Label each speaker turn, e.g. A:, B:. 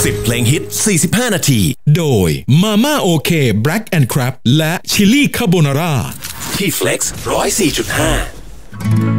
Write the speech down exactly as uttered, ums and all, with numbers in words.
A: สิบเพลงฮิตสี่สิบห้านาที
B: โดย Mama OK Black and Crab และ Chili Carbonara
A: ที่ Flex หนึ่งศูนย์สี่จุดห้า